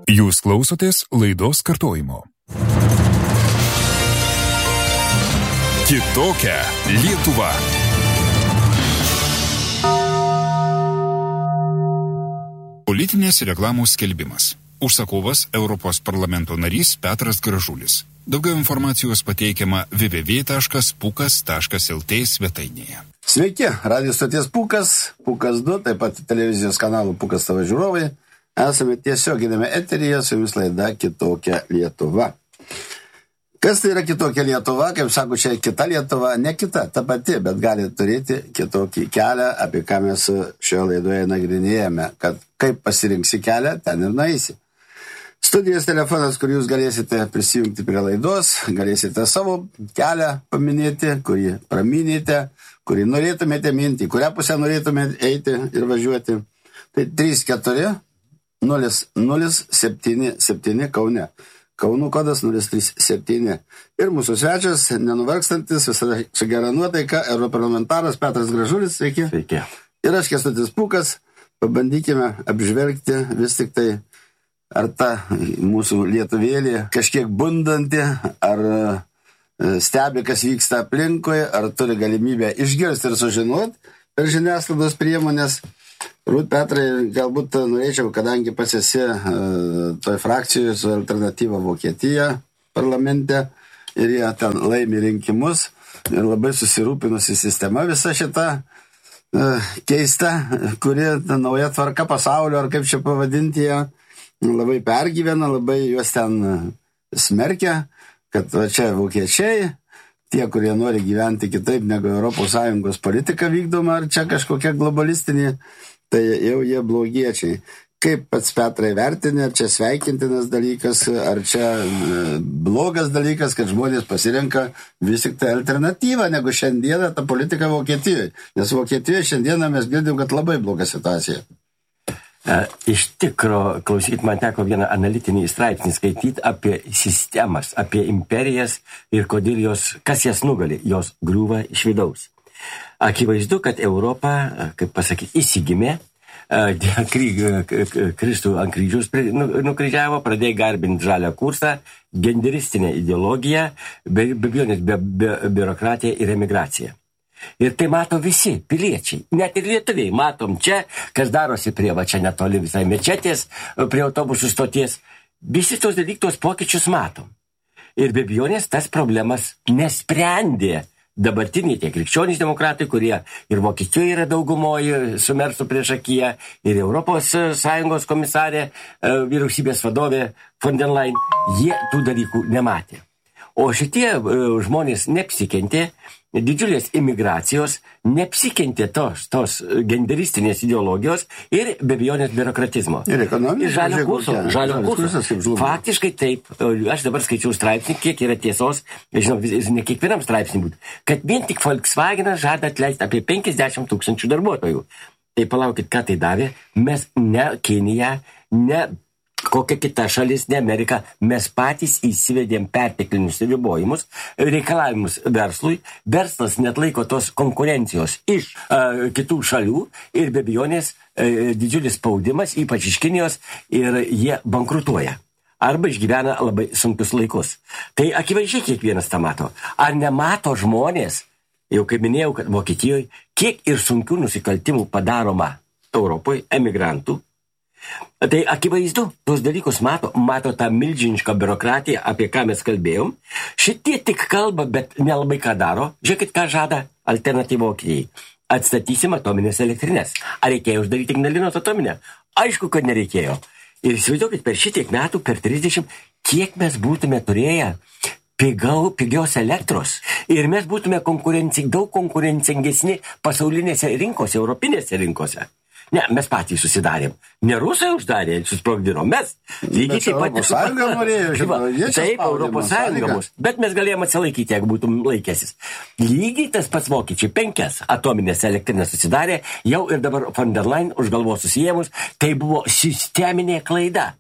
Jūs klausotės laidos kartojimo. Kitokia Lietuva. Politinės reklamos skelbimas. Užsakovas Europos parlamento narys Petras Gražulis. Daugiau informacijos pateikiama www.pukas.lt svetainėje. Sveiki, radio stoties Pukas, Pukas 2, taip pat televizijos kanalų Pukas TV žiūrovai. Esame tiesioginėme eteryje, su jumis laida Kitokia Lietuva. Kas tai yra Kitokia Lietuva? Kaip sako, čia kita Lietuva, ne kita, ta pati, bet gali turėti kitokį kelią, apie ką mes šioje laidoje nagrinėjame, kad kaip pasirinksi kelią, ten ir nueisi. Studijos telefonas, kur jūs galėsite prisijungti prie laidos, galėsite savo kelią paminėti, kurį praminėte, kurį norėtumėte minti, kurią pusę norėtumėte eiti ir važiuoti. Tai 34-007 Kaune. Kaunų kodas 037. Ir mūsų svečias, nenuvarkstantis, visada su gera nuotaika, europarlamentaras Petras Gražulis. Sveiki. Sveiki. Ir aš Kęstutis Pukas. Pabandykime apžvelgti vis tik tai, ar ta mūsų lietuvėlė kažkiek bundanti, ar stebi, kas vyksta aplinkoje, ar turi galimybę išgirsti ir sužinoti per žiniasklaidos priemonės. Rūt, Petrai, galbūt norėčiau, kadangi pats esi toj frakcijoje su Alternatyva Vokietija parlamente ir jie ten laimi rinkimus ir labai susirūpinusi sistema visa šita keista, kuri nauja tvarka pasaulio, ar kaip čia pavadinti ją, labai pergyvena, labai juos ten smerkia, kad va čia vokiečiai, tie, kurie nori gyventi kitaip negu ES politika vykdoma, ar čia kažkokia globalistinė, tai jau jie blogiečiai. Kaip pats Petrai vertini, ar čia sveikintinas dalykas, ar čia blogas dalykas, kad žmonės pasirenka vis tik tai alternatyvą, negu šiandieną ta politika Vokietijoje. Nes Vokietijoje šiandieną mes girdim, kad labai bloga situacija. Iš tikro, klausykit, man teko vieną analitinį straipsnį skaityti apie sistemas, apie imperijas ir kodėl jos, kas jas nugali, jos griūva iš vidaus. Akivaizdu, kad Europa, kaip pasakyti, įsigimė, Kristų ant kryžiaus nukryžiavo, pradėjo garbinti žalią kursą, genderistinę ideologiją, be biurokratiją ir emigraciją. Ir tai mato visi piliečiai, net ir lietuviai. Matom čia, kas darosi prie, va čia netoli visai mečetės, prie autobusų stoties. Visi tos dalykus pokyčius matom. Ir be abejonės tas problemas nesprendė dabartiniai tie krikščionys demokratai, kurie ir Vokietijoje yra daugumoje su Mersu priešakyje, ir Europos Sąjungos komisarė, vyriausybės vadovė von der Leyen, jie tų dalykų nematė. O šitie žmonės neapsikentė didžiulės imigracijos, neapsikentė tos genderistinės ideologijos ir be abejonės biurokratizmo. Ir ekonomijos. Žalio kurso. Faktiškai taip. Aš dabar skaičiau straipsnį, kiek yra tiesos, žinau, ne kiekvienam straipsnį būtų, kad vien tik Volkswagenas žada atleisti apie 50 000 darbuotojų. Tai palaukit, ką tai davė? Mes ne Kinija, ne kokia kita šalis, ne Amerika, mes patys įsivedėm perteklinius ribojimus, reikalavimus verslui, verslas net laiko tos konkurencijos iš kitų šalių ir be abejonės didžiulis spaudimas, ypač iš Kinijos, ir jie bankrutuoja. Arba išgyvena labai sunkius laikus. Tai akivaizdžiai kiekvienas tą mato. Ar nemato žmonės, jau kaip minėjau, kad Vokietijoje, kiek ir sunkių nusikaltimų padaroma Europoje, emigrantų. Tai akivaizdu, tuos dalykus mato tą milžinišką biurokratiją, apie ką mes kalbėjom. Šitie tik kalba, bet nelabai ką daro. Žiūrėkit, ką žada Alternatyva Vokietijai. Atstatysim atominės elektrinės. Ar reikėjo uždaryti Ignalinos atominę? Aišku, kad nereikėjo. Ir įsivaizduokit, per šitiek metų, per 30, kiek mes būtume turėję pigios elektros. Ir mes būtume daug konkurencingesni pasaulinėse rinkose, europinėse rinkose. Ne, mes patys susidarėm. Ne rusai uždarė, susprogdino. Mes lygiai taip pat. Europos Sąjunga norėjo, taip, Europos Sąjunga mus. Bet mes galėjome atsilaikyti, jeigu būtum laikęsis. Lygiai tas pats vokiečiai 5 atominės elektrinės susidarė, jau ir dabar von der Leyen už galvos susijėmus. Tai buvo sisteminė klaida.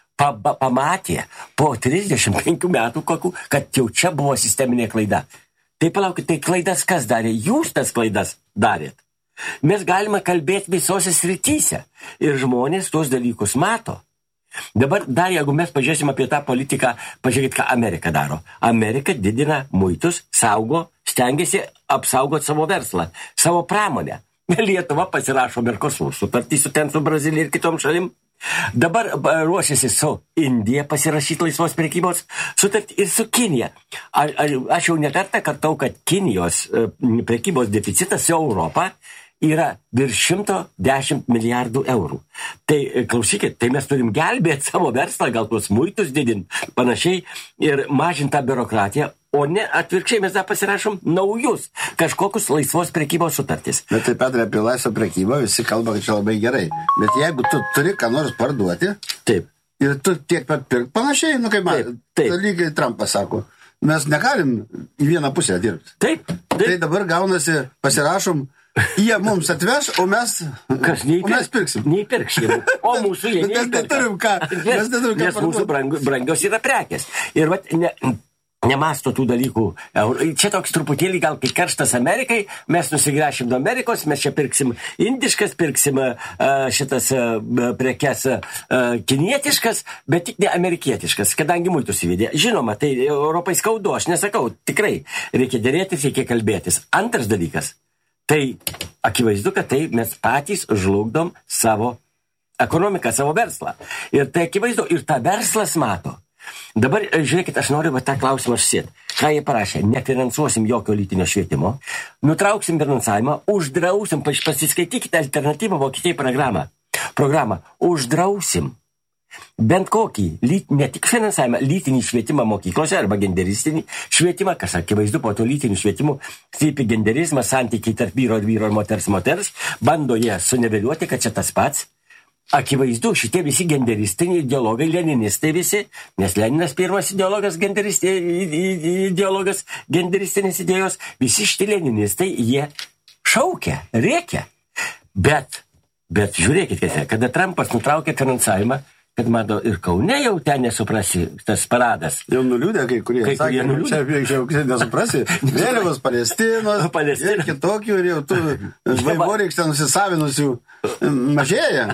Pamatė po 35 metų, kad jau čia buvo sisteminė klaida. Tai palaukit, tai klaidas kas darė? Jūs tas klaidas darėt. Mes galime kalbėti visose srityse ir žmonės tuos dalykus mato. Dabar dar, jeigu mes pažiūrėsim apie tą politiką, pažiūrėkit, ką Amerika daro. Amerika didina muitus, saugo, stengiasi apsaugoti savo verslą, savo pramonę. Lietuva pasirašo Mercosur sutartį su Brazilija ir kitom šalim. Dabar ruošiasi su Indija pasirašyti laisvos prekybos sutartį ir su Kinija. Aš jau nekartą kartau, kad Kinijos prekybos deficitas su Europą yra virš 110 milijardų eurų. Tai klausykit, tai mes turim gelbėti savo verslą, gal tuos muitus didinti, panašiai, ir mažinti tą biurokratiją, o ne atvirkščiai mes dar pasirašom naujus kažkokius laisvos prekybos sutartys. Bet taip pat apie laisvą prekybą visi kalba, kad čia labai gerai. Bet jeigu tu turi ką nors parduoti, taip, ir tu tiek pat pirk, panašiai, kaip man, lygiai Trumpas sako, mes negalim į vieną pusę dirbti. Taip. Tai dabar gaunasi, pasirašom, jie mums atveš, o mes pirksim. Neįpirksim. O mūsų jie neįpirka. Mes neturim ką. Nes mūsų brangios yra prekės. Ir vat nemasto tų dalykų. Čia toks truputėlį gal kaip karštas Amerikai, mes nusigręšim nuo Amerikos, mes čia pirksim indiškas, pirksim šitas prekes kinietiškas, bet tik ne amerikietiškas, kadangi muitus įvedė. Žinoma, tai Europai skaudu, aš nesakau, tikrai reikia dėrėtis, reikia kalbėtis. Antras dalykas, tai akivaizdu, kad tai mes patys žlugdom savo ekonomiką, savo verslą. Ir tai akivaizdu, ir tą verslas mato. Dabar, žiūrėkit, aš noriu tą klausimą užsėti. Ką jie parašė? Nefinansuosim jokio lytinio švietimo, nutrauksim finansavimą, uždrausim, pasiskaitykite alternatyvą Vokietijai programą, uždrausim bent kokį, ne tik finansavimą, lytinį švietimą mokyklose arba genderistinį švietimą, kas akivaizdu po to lytinių švietimų, slypi genderizmas, santykiai tarp vyro ir moters, bando jie suniveliuoti, kad čia tas pats. Akivaizdu, šitie visi genderistiniai ideologai, leninistai visi, nes Leninas pirmas ideologas, genderistinės idėjos, visi šitie leninistai, jie šaukia, rėkia. Bet žiūrėkit, kada Trumpas nutraukė finansavimą, kad mato ir Kaune jau ten nesuprasi tas paradas. Jau nuliūdė kai kurie. Čia nesuprasi. Vėliavos Palestinos ir kitokių, ir jau tų vaivorykštę nusisavinusių mažėja.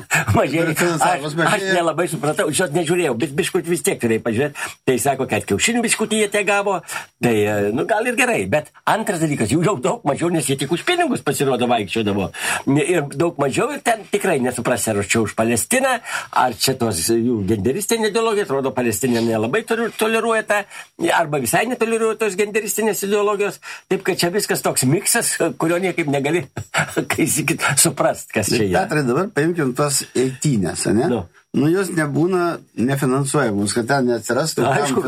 Aš nelabai supratau, šios nežiūrėjau, bet biškutį vis tiek turėjai pažiūrėti. Tai sako, kad kiaušinių biškutį jie te gavo, tai gal ir gerai. Bet antras dalykas, jų jau daug mažiau, nes jie tik už pinigus pasirodo vaikščiodavo. Ir daug mažiau, ir ten tikrai nesuprasi, ar čia už Palestiną, ar čia tos jų genderistinė ideologija, atrodo, Palestinė nelabai toleruoja tą, arba visai netoleruoja tos genderistinės ideologijos, taip kad čia viskas toks miksas, kurio niekaip negali, kai sakyt, suprast, kas čia yra. Petrai, dabar paimkim tos eitynės, ne? Nu, jos nebūna nefinansuojamus, kad ten neatsirastų,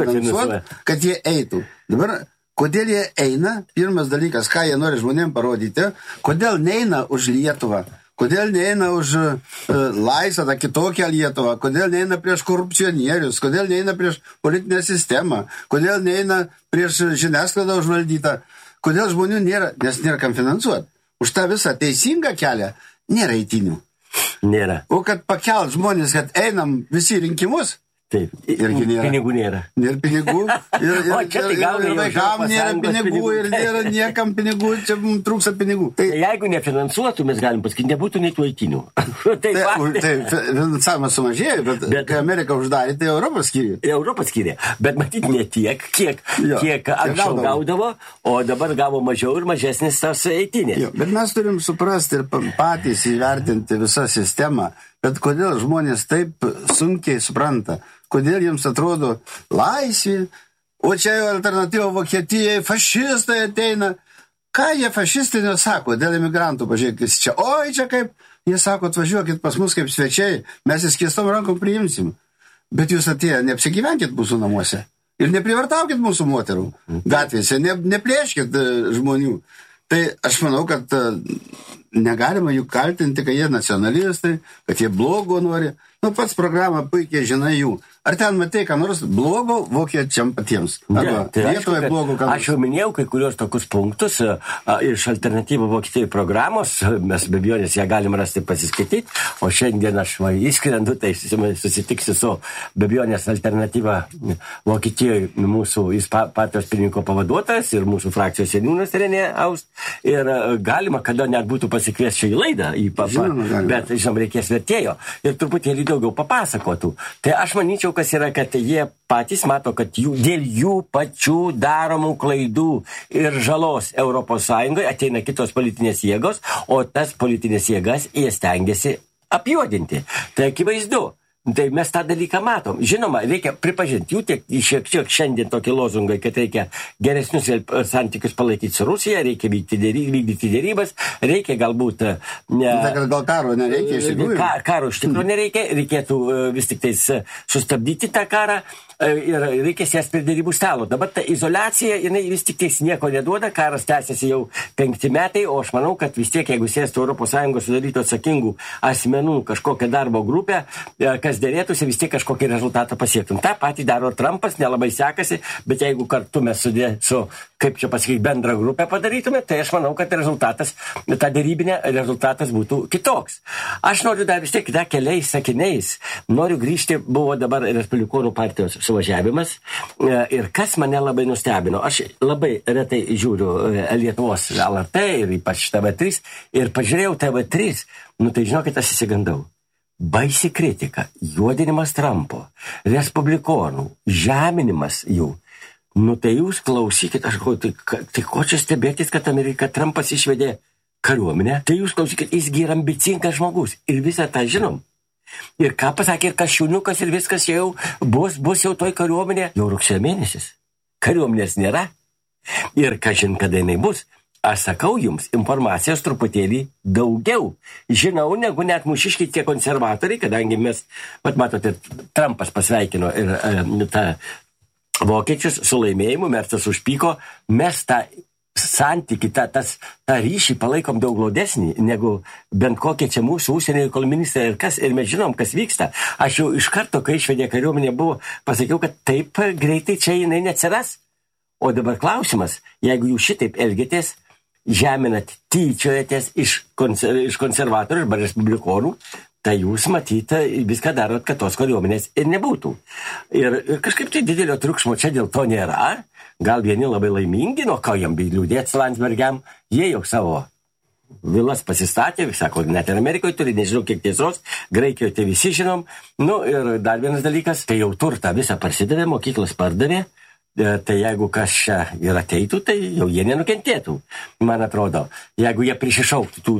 kad jie eitų. Dabar, kodėl jie eina? Pirmas dalykas, ką jie nori žmonėm parodyti, kodėl neina už Lietuvą? Kodėl neina už laisvą, tą kitokią Lietuvą, kodėl neina prieš korupcionierius, kodėl neina prieš politinę sistemą, kodėl neina prieš žiniasklaidą užvaldytą, kodėl žmonių nėra, nes nėra kam finansuoti. Už tą visą teisingą kelią nėra eitynių. Nėra. O kad pakelt žmonės, kad einam visi rinkimus, taip, irgi nėra. Pinigų nėra. Nėra pinigų. Ir vaikam nėra pinigų, ir nėra niekam pinigų, čia mums trūksta pinigų. Tai jeigu nefinansuotų, mes galim pasakyti, nebūtų nei tų eitinių. Tai finansavimas sumažėjo, bet kai Amerika uždarė, tai Europą skyrė. Europą skyrė, bet matyt ne tiek, kiek anksčiau gaudavo, o dabar gavo mažiau ir mažesnis tas eitinė. Bet mes turim suprasti ir patys įvertinti visą sistemą. Bet kodėl žmonės taip sunkiai supranta? Kodėl jiems atrodo laisvė? O čia jau alternatyva Vokietijai, fašistai ateina. Ką jie fašistinio sako dėl imigrantų? Pažiūrėkit, čia, oi, čia kaip, jie sako, atvažiuokit pas mus kaip svečiai, mes įskiestom rankom priimsim. Bet jūs atėję, neapsigyvenkit mūsų namuose. Ir neprivartaukit mūsų moterų gatvėse, neplėškit žmonių. Tai aš manau, kad negalima jų kaltinti, kad jie nacionalistai, kad jie blogo nori. Nu, pats programą puikiai žinai jų. ar ten matai, ką nors blogo vokiečiam patiems? Arba Lietuvai blogo, ką nors? Aš jau minėjau kai kurios tokius punktus iš alternatyvų Vokietijai programos, mes be abejonės ją galim rasti pasiskaityti, o šiandien aš įskrendu, tai susitiksiu su be abejonės alternatyva Vokietijoje mūsų partijos pirmininko pavaduotojas ir mūsų frakcijos seniūnas Renė Aust, ir galima, kada net būtų pasikviesti į laidą, bet, žinoma, reikės vertėjo ir truputėlį daugiau papasakotų. Tai aš manyčiau, kas yra, kad jie patys mato, kad dėl jų pačių daromų klaidų ir žalos Europos Sąjungoje ateina kitos politinės jėgos, o tas politinės jėgas jie stengiasi apjuodinti. Tai akivaizdu. Tai mes tą dalyką matom. Žinoma, reikia pripažinti, jų tiek šiek tiek šiandien tokie lozungai, kad reikia geresnius santykius palaikyti su Rusija, reikia vykdyti dėrybas, reikia galbūt... Gal karo nereikia iš tikrųjų? Karo iš tikrųjų nereikia, reikėtų vis tik tais sustabdyti tą karą ir reikia sėsti prie dėrybų stalo. Dabar ta izoliacija, jinai vis tik tais nieko neduoda, karas tęsiasi jau 5 metai, o aš manau, kad vis tiek, jeigu sėstų ES sudarytų atsakingų asmenų kažkokią darbo grupę, kas dėrėtųsi, vis tiek kažkokį rezultatą pasiektum. Ta patį daro Trumpas, nelabai sekasi, bet jeigu kartu mes su kaip čia pasakyti, bendrą grupę padarytume, tai aš manau, kad rezultatas, ta dėrybinė rezultatas būtų kitoks. Aš noriu dar vis tiek keliais sakiniais, noriu grįžti, buvo dabar Respublikonų partijos suvažiavimas ir kas mane labai nustebino. Aš labai retai žiūriu Lietuvos LRT ir ypač TV3 ir pažiūrėjau TV3, tai žinokit, aš įsigandau. Baisi kritika, juodinimas Trumpo, respublikonų, žeminimas jų. Tai jūs klausykit, aš galvoju, tai ko čia stebėtis, kad Trumpas išvedė kariuomenę? Tai jūs klausykit, jis yra ambicingas žmogus ir visą tą žinom. Ir ką pasakė, ir Kasčiūniukas ir viskas jau bus jau toj kariuomenė. Jau rugsėjo mėnesis. Kariuomenės nėra. Ir kažin kada jinai bus. Aš sakau jums, informacijos truputėlį daugiau žinau, negu net mūšiškiai tie konservatoriai, kadangi mes, matote, Trumpas pasveikino ir tą vokiečius su laimėjimu, Mercas užpyko, mes tą santykį, tą ryšį palaikom daug glaudesnį, negu bent kokie čia mūsų užsienio reikalų ministrai ir mes žinom, kas vyksta. Aš jau iš karto, kai išvedė kariuomenė, pasakiau, kad taip greitai čia jinai neatsiras. O dabar klausimas, jeigu jūs šitaip elgėtės, žeminat, tyčiojatės iš konservatorių arba respublikonų, tai jūs matyti viską darot, kad tos kariuomenės ir nebūtų. Ir kažkaip tai didelio triukšmo čia dėl to nėra. Gal vieni labai laimingi, nuo ką jam liūdėti Landsbergiam, jie jau savo vilas pasistatė, sako, net ir Amerikoje turi, nežinau kiek tiesos, Graikijoje tai visi žinom. Ir dar vienas dalykas, kai jau turtą visą parsidavė, mokyklas pardavė, tai jeigu kas čia ir ateitų, tai jau jie nenukentėtų, man atrodo. Jeigu jie prisišauktų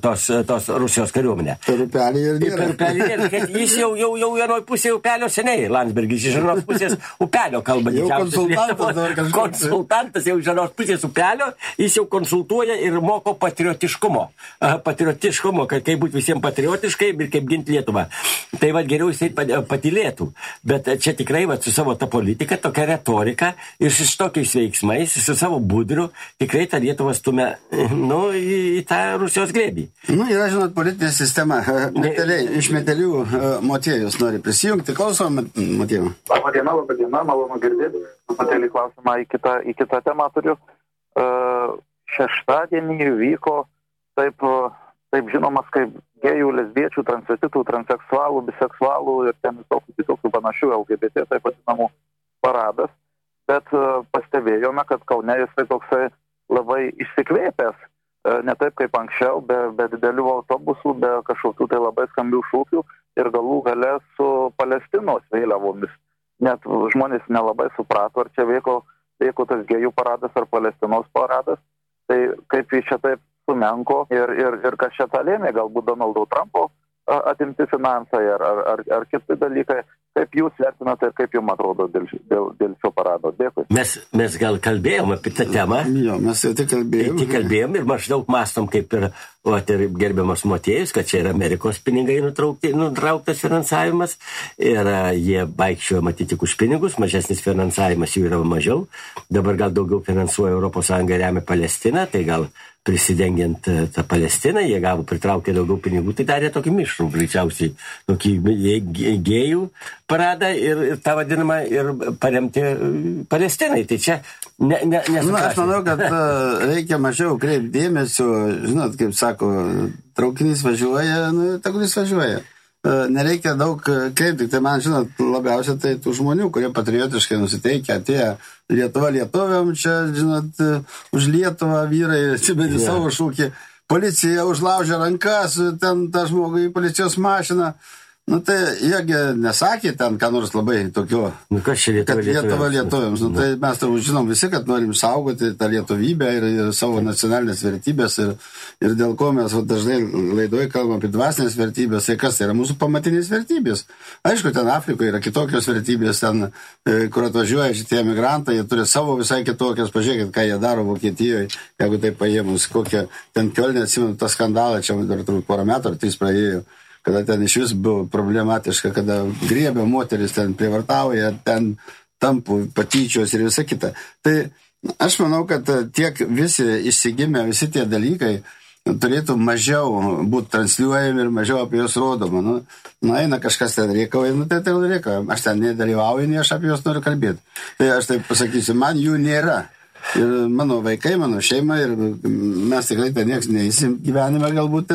tos Rusijos kariuomenę. Per upelį ir nėra. Jis jau vienoj pusėje upelio seniai, Landsbergis iš vienos pusės upelio kalba. Jau konsultantas jau iš vienos pusės upelio, jis jau konsultuoja ir moko patriotiškumo. Patriotiškumo, kad kaip būti visiems patriotiškai ir kaip ginti Lietuvą. Tai geriau jisai patylėtų. Bet čia tikrai su savo ta politika, tokia retorika, ir su tokiais veiksmais, su savo budriu, tikrai tą Lietuvą stumia į tą Rusijos glėbį. Yra, žinot, politinė sistema. Iš Metelių Motiejus nori prisijungti. Klausom, Motiejų. Labą dieną, malonu girdėti. Truputėlį klausimą į kitą temą turiu. Šeštadienį vyko taip žinomas kaip gėjų, lesbiečių, transvestitų, transseksualų, biseksualų ir ten visokių panašių LGBT, taip vadinamų paradas. Bet pastebėjome, kad Kaune jisai toksai labai išsikvėpęs, ne taip kaip anksčiau, be didelių autobusų, be kažkokių tai labai skambių šūkių ir galų gale su Palestinos vėliavomis. Net žmonės nelabai suprato, ar čia vyko tas gėjų paradas ar Palestinos paradas. Tai kaip jis čia taip sumenko ir kas čia tą lėmė, galbūt Donaldo Trumpo atimti finansai ar kiti dalykai. Kaip jūs vertinate ir kaip jums atrodo dėl šio parado? Dėkui. Mes gal kalbėjom apie tą temą. Jo, mes jau tik kalbėjom. Ir maždaug mastom kaip ir gerbiamas Motiejus, kad čia yra Amerikos pinigai nutrauktas finansavimas ir jie vaikščiojo matyti už pinigus, mažesnis finansavimas jų yra mažiau. Dabar gal daugiau finansuoja ES remia Palestiną, tai gal prisidengiant tą Palestiną, jie pritraukė daugiau pinigų, tai darė tokį mišrų, greičiausiai, tokį gėjų paradą ir tą vadinamą ir paremti Palestinai. Tai čia aš manau, kad reikia mažiau kreipti dėmesio, žinot, kaip sako, traukinys važiuoja, tegul jis važiuoja. Nereikia daug kreipti, tai man, žinot, labiausiai tai tų žmonių, kurie patriotiškai nusiteikia, atėjo Lietuva lietuviam, čia, žinot, už Lietuvą vyrai atsimeni savo šūkį, policija užlaužė rankas, ten tą žmogų į policijos mašiną. Tai jiegi nesakė ten, ką nors labai tokio, kad Lietuva lietuviams. Tai mes turbūt žinom visi, kad norim saugoti tą lietuvybę ir savo nacionalinės vertybės ir dėl ko mes dažnai laidoje kalbam apie dvasinės vertybės, tai kas tai yra mūsų pamatinės vertybės. Aišku, ten Afrikoje yra kitokios vertybės, ten, kur atvažiuoja šitie emigrantai, jie turi savo visai kitokios, pažiūrėkit, ką jie daro Vokietijoje, jeigu tai paėmus, kokią ten Kiolne, atsimenu tą skandalą, čia dar turbūt porą metų ar 3 praėjo, kada ten iš vis buvo problematiška, kada griebė moteris, ten prievartauja, ten tampų patyčios ir visa kita. Tai aš manau, kad tiek visi išsigimę, visi tie dalykai turėtų mažiau būti transliuojami ir mažiau apie juos rodoma. Eina kažkas ten reikauja, tai reikauja. Aš ten nedalyvauju, nei aš apie juos noriu kalbėti. Tai aš taip pasakysiu, man jų nėra. Ir mano vaikai, mano šeima, ir mes tikrai ten nieks neįsim gyvenime galbūt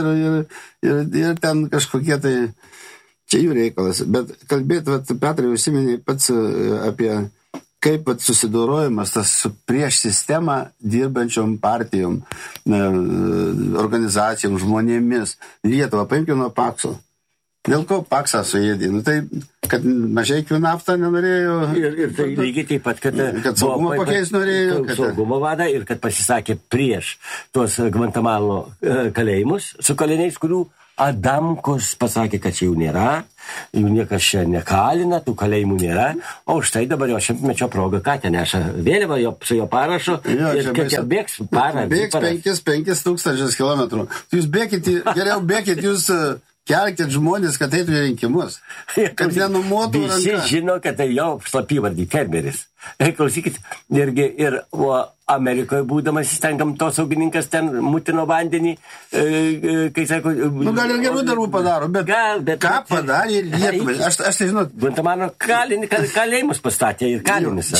ir ten kažkokie tai, čia jų reikalas. Bet kalbėti, Petrai, užsiminė pats apie kaip susidorojimas tas su prieš sistemą dirbančiom partijom, organizacijom, žmonėmis. Lietuvą, paimkime nuo Pakso. Dėl ko Paksą suėdė? Tai, kad Mažeikių naftą nenorėjo. Ir tai lygiai taip pat, kad saugumo pakeis norėjo. Saugumo vadą ir kad pasisakė prieš tuos Gvantamalo kalėjimus su kaliniais, kurių Adamkus pasakė, kad čia jų nėra, jų niekas čia nekalina, tų kalėjimų nėra, o štai dabar jo 100-mečio proga, ką ten neša vėliavą su jo parašu ir kad jie bėgs parą. Bėgs 5,000 kilometrų. Jūs bėkite, geriau bėkite, jūs kelkit žmonės, kad eitų į rinkimus. Kad nenumuotų ranką. Visi žino, kad tai jo slapyvardį fermeris. Klausykit, ir Amerikoje būdamas jis ten gamtosaugininkas, ten mutino vandenį, kai sako... gal ir gerų darbų padaro, bet ką padarė ir Lietuvai? Aš tai žinot... Guantamano kalėjimus pastatė ir kalinius.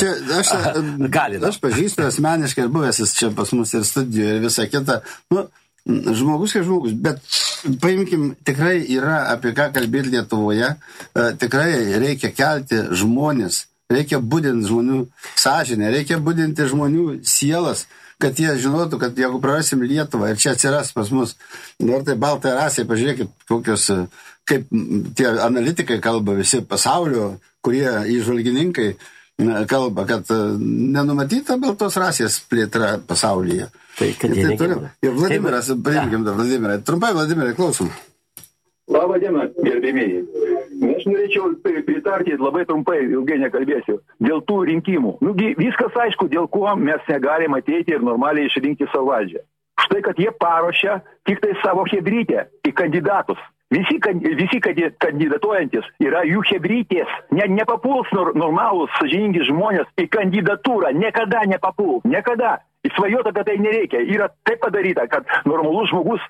Aš pažįstu asmeniškai ir buvęs čia pas mus ir studijoje ir visą kitą. Žmogus kaip žmogus, bet paimkim, tikrai yra apie ką kalbėti Lietuvoje, tikrai reikia kelti žmonės, reikia budinti žmonių sąžinę, reikia budinti žmonių sielas, kad jie žinotų, kad jeigu prarasim Lietuvą ir čia atsiras pas mus, ar tai baltai rasė, pažiūrėkit, kokios, kaip tie analitikai kalba visi pasaulio, kurie įžvalgininkai kalba, kad nenumatyta baltos rasės plėtra pasaulyje. Tai kad jie negerai. Ir Vladimiras, paimkim dar Vladimirą. Trumpai, Vladimirai, klausom. Labą dieną, gerbėmėjai. Aš norėčiau pritarti labai trumpai, ilgai nekalbėsiu, dėl tų rinkimų. Viskas aišku, dėl ko mes negalim ateiti ir normaliai išrinkti savo valdžią. Štai, kad jie paruošia tik tai savo hebrytę į kandidatus. Visi kandidatuojantis yra jų hebrytės. Nepapuls normalūs, sąžiningi žmonės į kandidatūrą. Niekada nepapuls. Niekada. Įsvajota, kad tai nereikia. Yra taip padaryta, kad normalus žmogus...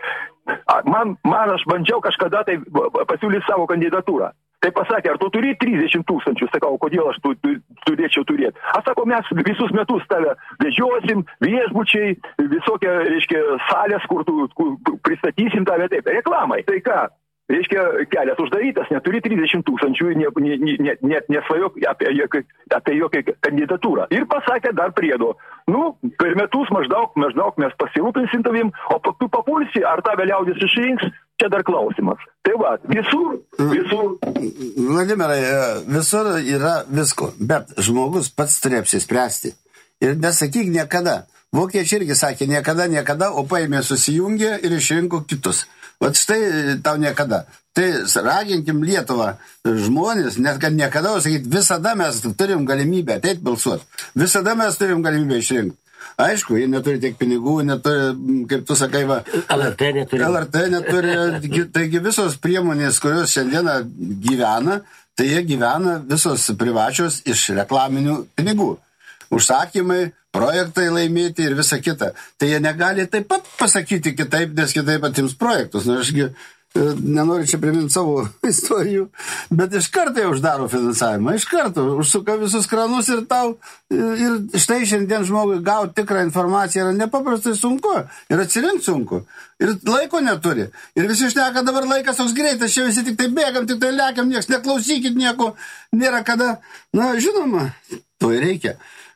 Aš bandžiau kažkada tai pasiūlyti savo kandidatūrą. Tai pasakė, ar tu turi 30 000? Sakau, kodėl aš turėčiau turėti? Aš sakau, mes visus metus tave vežiosim, viešbučiai, visokie, reiškia, salės, kur pristatysim tave taip. Reklamai. Tai ką? Reiškia, kelias uždarytas, neturi 30 000, net nesvajok apie jokią kandidatūrą. Ir pasakė dar priedo. Per metus maždaug mes pasirūpinsim tavim, o tu papulsi, ar tave liaudis išrinks, čia dar klausimas. Tai va, visur. Vladimirai, visur yra visko, bet žmogus pats turi apsispręsti. Ir nesakyk niekada. Vokiečiai irgi sakė niekada, o paėmė susijungė ir išrinko kitus. Vat štai tau niekada. Tai raginkim Lietuvą žmonės, net kad niekada, o sakyti, visada mes turim galimybę ateit balsuoti. Visada mes turim galimybę išrinkti. Aišku, jie neturi tiek pinigų, neturi, kaip tu sakai, LRT neturi. Taigi visos priemonės, kurios šiandieną gyvena, tai jie gyvena visos privačios iš reklaminių pinigų. užsakymai, projektai laimėti ir visa kita. Tai jie negali taip pat pasakyti kitaip, nes kitaip atims projektus. Na, ašgi nenoriu čia priminti savo istorijų, bet iš karto jau uždaro finansavimą, iš karto užsuka visus kranus ir tau, ir štai šiandien žmogui gauti tikrą informaciją yra nepaprastai sunku, ir atsirinkti sunku, ir laiko neturi. Ir visi šneka, dabar laikas toks greitas, čia visi tik tai bėgam, tik tai lekiam, nieks neklausykit nieko, nėra kada. Na, žinoma, to ir reikia.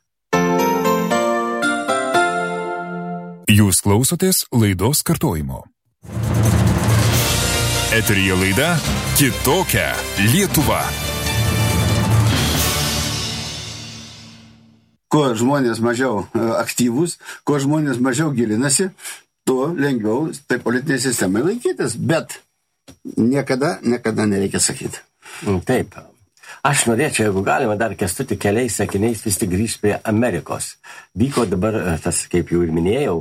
Jūs klausotės laidos kartojimo. Eteryje laida Kitokia Lietuva. Kuo žmonės mažiau aktyvūs, kuo žmonės mažiau gilinasi, tuo lengviau tai politinė sistemai laikytis. Bet niekada nereikia sakyti. Taip. Aš norėčiau, jeigu galima, dar Kęstutį keliais sakiniais vis tik grįžti prie Amerikos. Vyko dabar tas, kaip jau ir minėjau,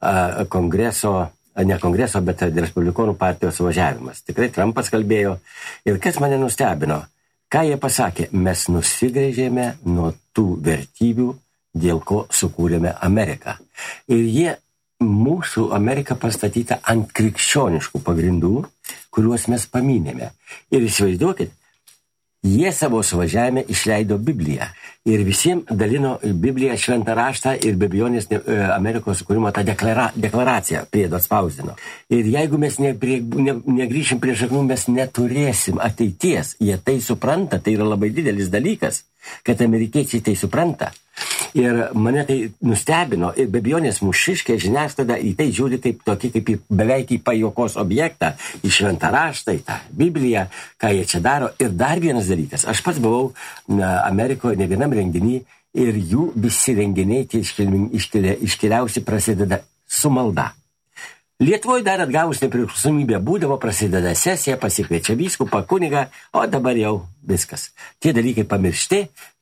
ne kongreso, bet Respublikonų partijos suvažiavimas. Tikrai Trumpas kalbėjo. Ir kas mane nustebino, ką jie pasakė, mes nusigręžėme nuo tų vertybių, dėl ko sukūrėme Ameriką. Ir jie mūsų Ameriką pastatyta ant krikščioniškų pagrindų, kuriuos mes paminėme. Ir įsivaizduokit, jie savo suvažiavime išleido Bibliją ir visiems dalino Bibliją, šventą raštą ir be abejonės Amerikos sukūrimo tą deklaraciją priedo spausdino. Ir jeigu mes negrįšim prie šaknų, mes neturėsim ateities. Jie tai supranta, tai yra labai didelis dalykas, kad amerikiečiai tai supranta. Ir mane tai nustebino ir be abejonės mūšiškė žiniasklaida į tai žiūri kaip tokį, kaip beveik į pajuokos objektą, į šventą raštą, į tą Bibliją, ką jie čia daro. Ir dar vienas dalykas, aš pats buvau Amerikoje ne vienam renginį ir jų visi renginiai tie iškiliausi prasideda su malda. Lietuvoje dar atgavus nepriklausomybę būdavo, prasideda sesija, pasikviečia vyskupą, kunigą, o dabar jau viskas. Tie dalykai pamiršti,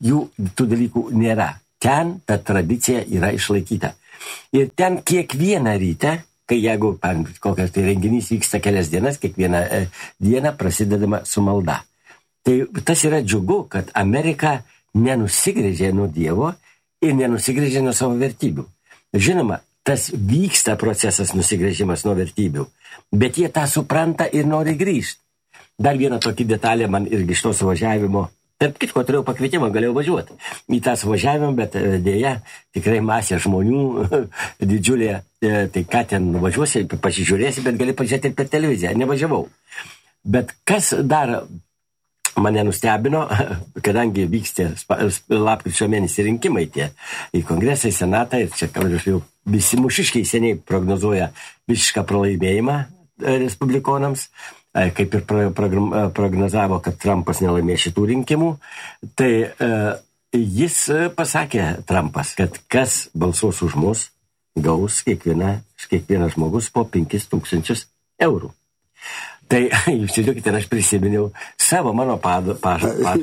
tų dalykų nėra. Ten ta tradicija yra išlaikyta. Ir ten kiekvieną rytą, kai jeigu kokias tai renginys vyksta kelias dienas, kiekvieną dieną prasidedama su malda. Tai tas yra džiugu, kad Amerika nenusigrėžė nuo Dievo ir nenusigrėžė nuo savo vertybių. Žinoma, tas vyksta procesas nusigrėžimas nuo vertybių, bet jie tą supranta ir nori grįžti. Dar viena tokia detalė man irgi iš to suvažiavimo. Tarp kitko, turėjau pakvietimą, galėjau važiuoti į tą suvažiavimą, bet dėja, tikrai masė žmonių, didžiulė, tai ką ten nuvažiuosi, pasižiūrėsi, bet gali pažiūrėti ir per televiziją, nevažiavau. Bet kas dar mane nustebino, kadangi vyksta lapkričio mėnesį rinkimai tie į kongresą, į senatą, ir čia jau visi mūšiškiai seniai prognozuoja visišką pralaimėjimą respublikonams, kaip ir prognozavo, kad Trumpas nelaimės šitų rinkimų, tai jis pasakė, Trumpas, kad kas balsuos už mus, gaus kiekvienas žmogus po 5,000 eurų. Tai, jūs žiūrėkite, aš prisiminiau mano pažadą.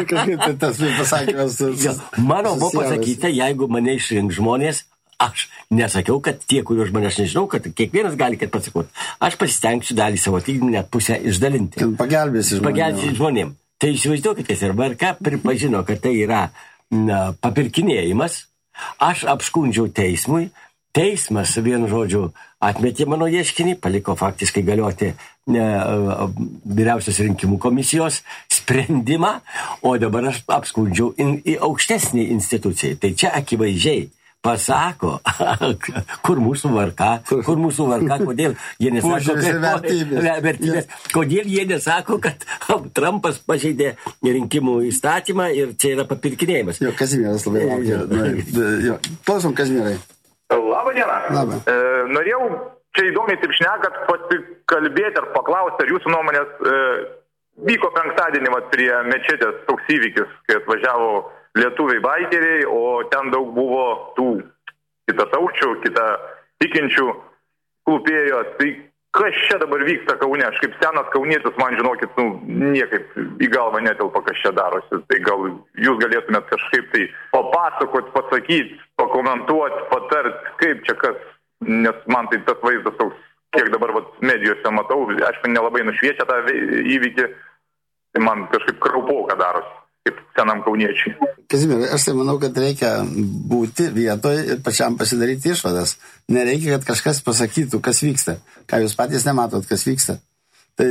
Mano buvo pasakyta, jeigu mane išrinks žmonės, aš nesakiau, kad tie, kuriuos žmonės nežinau, kad kiekvienas gali pasakoti. Aš pasistengsiu dalį savo atlyginimą net pusę išdalinti. Pagelbėsi žmonėm. Tai įsivaizduokite, ir VRK pripažino, kad tai yra papirkinėjimas. Aš apskundžiau teismui. Teismas, vienu žodžiu, atmetė mano ieškinį, paliko faktiškai galioti vyriausios rinkimų komisijos sprendimą, o dabar aš apskundžiau į aukštesnį instituciją. Tai čia akivaizdžiai pasako, kur mūsų varka, kodėl jie nesako, vertybės, kodėl jie nesako, kad Trumpas pažeidė rinkimų įstatymą ir čia yra papirkinėjimas. Jo, Kazimieras labai laukia. Klausom, Kazimierai. Labą dieną. Labą. Norėjau čia įdomiai taip šnekat pasikalbėti ar paklausti, ar jūsų nuomonės vyko penktadienį prie mečetės toks įvykis, kai atvažiavo lietuviai baikeriai, o ten daug buvo tų kitataučių, tikinčių klūpėjo. Tai kas čia dabar vyksta Kaune? Aš kaip senas kaunietis, man žinokit, niekaip į galvą netelpa, kas čia darosi. Tai gal jūs galėtumėt kažkaip tai papasakot, pasakyti, pakomentuoti, patart, kaip čia kas, nes man tai tas vaizdas toks, kiek dabar medijose matau, aišku, nelabai nušviečia tą įvykį, tai man kažkaip kraupoka darosi, kaip senam kauniečiai. Kazimierai, aš tai manau, kad reikia būti vietoje ir pačiam pasidaryti išvadas. Nereikia, kad kažkas pasakytų, kas vyksta. Ką jūs patys nematot, kas vyksta. Tai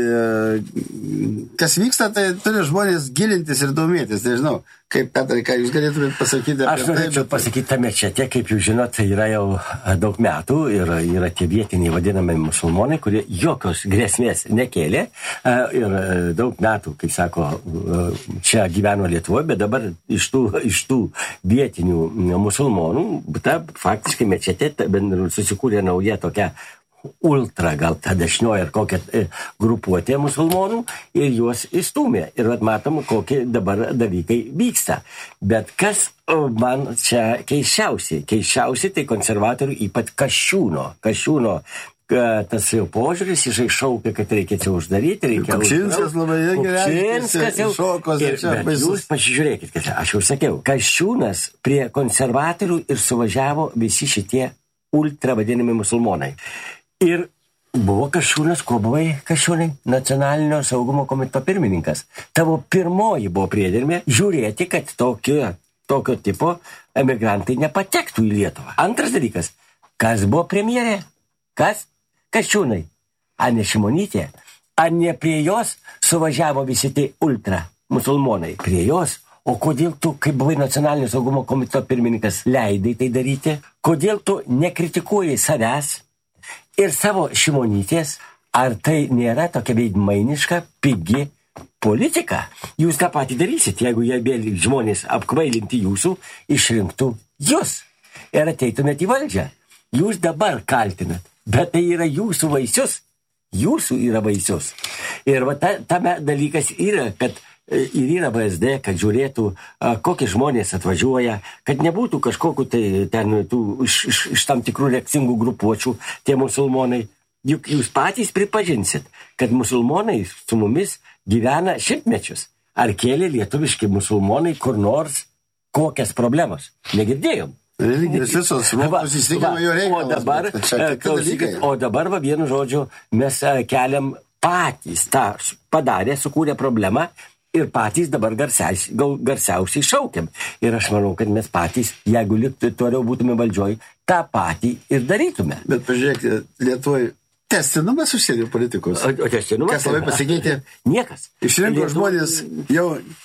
kas vyksta, tai turi žmonės gilintis ir domėtis. Tai žinau, kaip Petrai, ką jūs galėtumėte pasakyti apie tai. Aš norėčiau pasakyti tame čia, kaip jūs žinot, tai yra jau daug metų ir yra tie vietiniai vadinami musulmonai, kurie jokios grėsmės nekėlė ir daug metų, kaip sako, čia gyveno Lietuvoje, bet dabar iš tų vietinių musulmonų, faktiškai mečetė susikūrė nauja tokia ultra, gal ta dešinioji ar kokia grupuotė musulmonų ir juos įstūmė. Ir matom, kokie dabar dalykai vyksta. Bet kas man čia keisčiausiai tai konservatorių, ypač Kasčiūno tas jau požiūris, jisai šaukė, kad reikia čia uždaryti, reikia Kupčinskas labai gerai šokos. Bet jūs pasižiūrėkit, kad aš jau sakiau, Kasčiūnas prie konservatorių ir suvažiavo visi šitie ultra vadinami musulmonai. Ir buvo Kasčiūnas, kuo buvai Kasčiūnai? Nacionalinio saugumo komiteto pirmininkas. Tavo pirmoji buvo priedermė žiūrėti, kad tokio tipo emigrantai nepatektų į Lietuvą. Antras dalykas, kas buvo premjerė? Kas? Kasčiūnai. Ar ne Šimonytė? Ar ne prie jos suvažiavo visi tie ultra musulmonai? Prie jos? O kodėl tu, kai buvai nacionalinio saugumo komiteto pirmininkas, leidai tai daryti? Kodėl tu nekritikuoji savęs ir savo Šimonytės? Ar tai nėra tokia veidmainiška, pigi politika? Jūs tą patį darysit, jeigu jie vėl žmonės apkvailinti jūsų, išrinktų jūs ir ateitumėt į valdžią. Jūs dabar kaltinat, bet tai yra jūsų vaisius. Jūsų yra vaisius. Ir va tame dalykas yra, kad ir yra VSD, kad žiūrėtų, kokie žmonės atvažiuoja, kad nebūtų kažkokiu tai ten iš tam tikrų reakcingų grupuočių tie musulmonai. Juk jūs patys pripažinsit, kad musulmonai su mumis gyvena šimtmečius. Ar kėlė lietuviški musulmonai kur nors kokias problemas? Negirdėjom. Religijos visos žmogus įsitikinimo jo reikalas. O dabar, vienu žodžiu, mes keliam patys tą padarė, sukūrė problemą ir patys dabar garsiausiai šaukiam. Ir aš manau, kad mes patys, jeigu toliau būtume valdžioj, tą patį ir darytume. Bet pažiūrėkite, Lietuvoje tęstinumas užsienio politikos. O tęstinumas? Kas labai pasikeitė? Niekas. Išrinko žmonės jau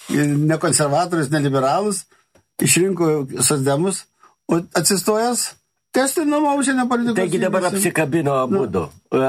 ne konservatorius, ne liberalus, išrinko socdemus, o atsistojęs tęstinumo užsienio politikos. Taigi dabar apsikabino abudu.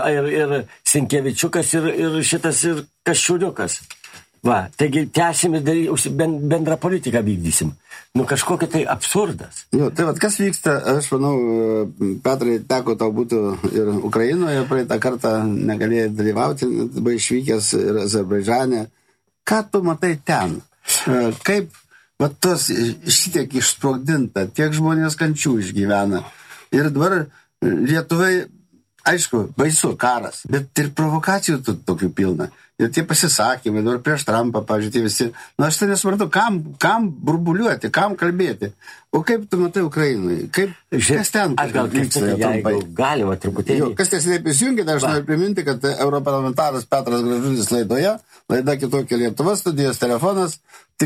Ir Sinkevičiukas, ir šitas, ir Kasčiūniukas. Va, taigi tęsime, bendrą politiką vykdysim. Kažkokia tai absurdas. Jo, tai vat, kas vyksta, aš manau, Petrai, teko tau būtų ir Ukrainoje, praeitą kartą negalėjai dalyvauti, buvai išvykęs ir Azerbaidžane. Ką tu matai ten? Kaip vat, tos šitiek išsprogdinta, tiek žmonės kančių išgyvena. Ir dabar Lietuvai, aišku, baisu karas, bet ir provokacijų tokių pilna. Ir tie pasisakymai, dabar prieš Trumpą, pavyzdžiui, tie visi. Aš tai nesuprantu, kam burbuliuoti, kam kalbėti. O kaip tu matai Ukrainai? Kas ten? Aš gal vyksta, jeigu galima truputėlį. Kas tiesiai prisijungė, aš noriu priminti, kad europarlamentaras Petras Gražulis laida Kitokia Lietuva, studijos telefonas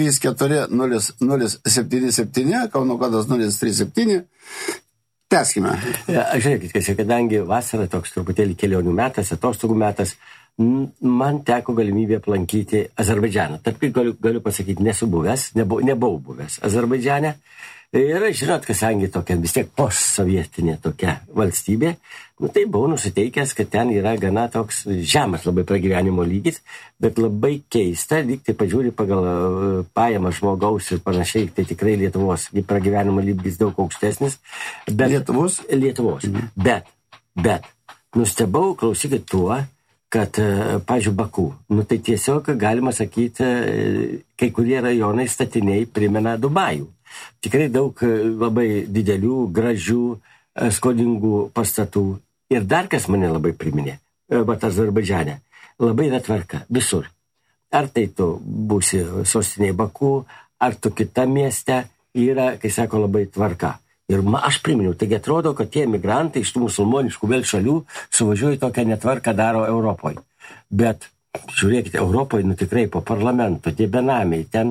340077, Kauno kodas 037. Tęskime. Žiūrėkit, kadangi vasara toks truputėlį kelionių metas, atostogų metas, man teko galimybė aplankyti Azerbaidžaną. Taip, galiu pasakyti, nebuvau buvęs Azerbaidžane. Ir žinot, kadangi tokia vis tiek postsovietinė tokia valstybė, tai buvau nusiteikęs, kad ten yra gana toks žemas labai pragyvenimo lygis, bet labai keista, lyg tai pažiūri pagal pajamą žmogaus ir panašiai, tai tikrai Lietuvos pragyvenimo lygis daug aukštesnis. Lietuvos? Lietuvos. Bet nustebau, klausykit tuo, kad, pavyzdžiui, Baku, tai tiesiog galima sakyti, kai kurie rajonai statiniai primena Dubajų. Tikrai daug labai didelių, gražių, skolingų pastatų. Ir dar kas mane labai priminė, Azerbaidžane, labai yra tvarka visur. Ar tai tu būsi sostinėje Baku, ar tu kita mieste, yra, kai sako, labai tvarka. Ir aš priminiau, taigi atrodo, kad tie emigrantai iš tų musulmoniškų vėl šalių suvažiuoja tokią netvarką daro Europoje. Bet žiūrėkite, Europoje, tikrai po parlamento, tie benamiai, ten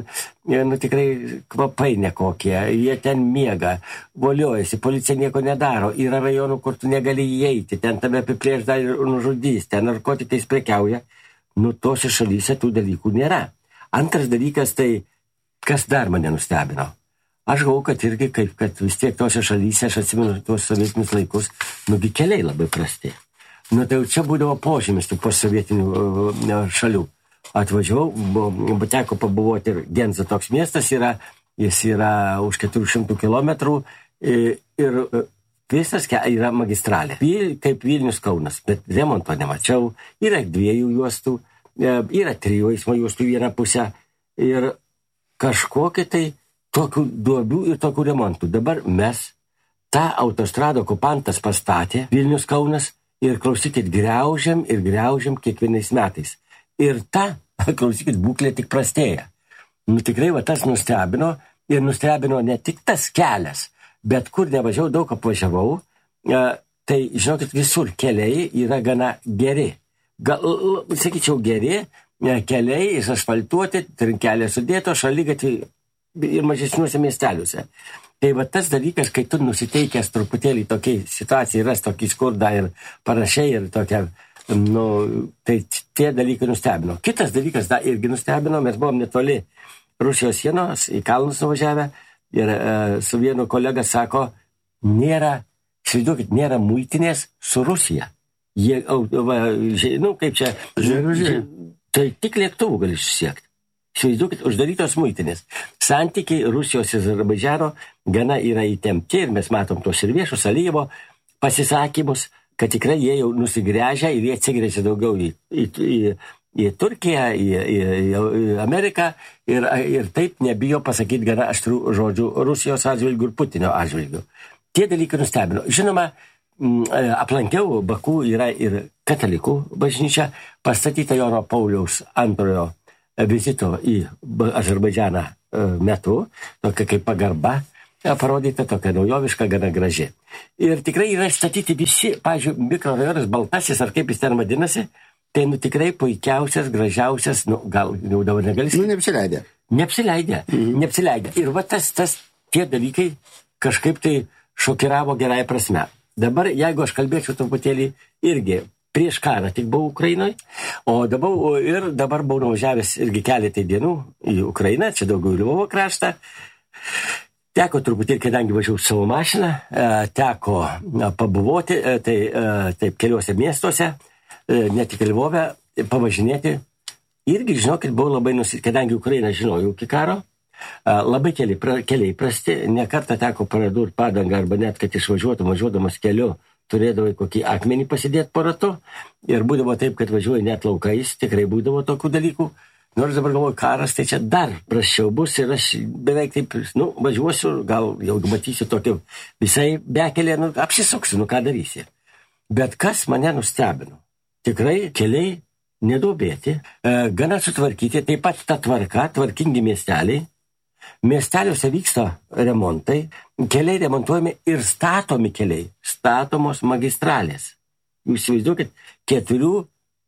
tikrai kvapai nekokie, jie ten miega, voliojasi, policija nieko nedaro, yra rajonų, kur tu negali įeiti, ten tave apiplėš dar ir nužudys, ten narkotikais prekiauja, tose šalyse tų dalykų nėra. Antras dalykas, tai kas dar mane nustebino? Aš galvoju, kad irgi, kad vis tiek tose šalyse, aš atsimenu tuos sovietinius laikus, keliai labai prasti. Tai jau čia būdavo požymis tų postsovietinių šalių. Atvažiavau, teko pabuvoti ir Genza toks miestas yra, jis yra už 400 kilometrų ir visas yra magistralė. Kaip Vilnius Kaunas, bet remonto nemačiau, yra 2 juostų, yra 3 eismo juostų vieną pusę ir kažkokie tai tokių duobių ir tokių remontų. Dabar mes tą autostradą okupantas pastatė Vilnius Kaunas ir klausykit, griaužiam kiekvienais metais. Ir klausykit, būklė tik prastėja. Tikrai tas nustebino ir nustebino ne tik tas kelias, bet kur nevažiavau, daug apvažiavau, tai žinokit, visur keliai yra gana geri. Sakyčiau, geri keliai, išasfaltuoti, trinkelė sudėto, šaligatviai ir mažesniuose miesteliuose. Tai tas dalykas, kai tu nusiteikęs truputėlį tokiai situacijai, ras tokį skurdą ir panašiai ir tokią, tai tie dalykai nustebino. Kitas dalykas irgi nustebino, mes buvom netoli Rusijos sienos, į kalnus nuvažiavę ir su vienu kolega sako, nėra muitinės su Rusija. Jie, kaip čia, tai tik lėktuvų gali susiekti. Įsivaizduokit, uždarytos muitinės. Santykiai Rusijos ir Azerbaidžano gana yra įtempti ir mes matom tos ir viešus Alijevo pasisakymus, kad tikrai jie jau nusigręžia ir jie atsigręžia daugiau į Turkiją, į Ameriką ir taip nebijo pasakyti gana aštrių žodžių Rusijos atžvilgių ir Putino atžvilgių. Tie dalykai nustebino. Žinoma, aplankiau Baku yra ir katalikų bažnyčia, pastatyta Jono Pauliaus antrojo vizito į Azerbaidžaną metu, tokia kaip pagarba, parodyta tokia naujoviška, gana graži. Ir tikrai yra statyti visi, pavyzdžiui, mikrorajonas Baltasis, ar kaip jis ten vadinasi, tai tikrai puikiausias, gražiausias, gal jau dabar negali sakyti. Neapsileidė. Ir tie dalykai kažkaip tai šokiravo gerai prasme. Dabar, jeigu aš kalbėčiau truputėlį irgi, prieš karą tik buvau Ukrainoje, o dabar buvau nuvažiavęs irgi keletai dienų į Ukrainą, čia daugiau Lvovo kraštą. Teko truputėlį, kadangi važiavau savo mašiną, teko pabuvoti, taip keliuose miestuose, ne tik Lvove, pavažinėti. Irgi, žinokit, buvau labai kadangi Ukrainą žinojau iki karo, labai keliai prasti, ne kartą teko paradurti padangą, arba net, kad važiuodamas keliu, turėdavai kokį akmenį pasidėti po ratu, ir būdavo taip, kad važiuoji net laukais, tikrai būdavo tokių dalykų. Nors dabar galvoju, karas, tai čia dar prasčiau bus ir aš beveik taip, važiuosiu, gal jau matysiu tokį visai bekelį, apsisuksiu, ką darysi. Bet kas mane nustebino? Tikrai keliai neduobėti, gana sutvarkyti, taip pat ta tvarka, tvarkingi miesteliai. Miesteliuose vyksta remontai, keliai remontuojami ir statomi keliai, statomos magistralės. Jūs įsivaizduokit, 4